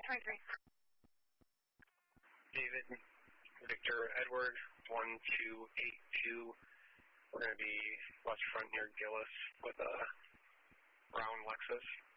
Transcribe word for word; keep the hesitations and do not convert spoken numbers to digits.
twenty-three. David, Victor, Edward, one two eight two. We're going to be west front near Gillis with a brown Lexus.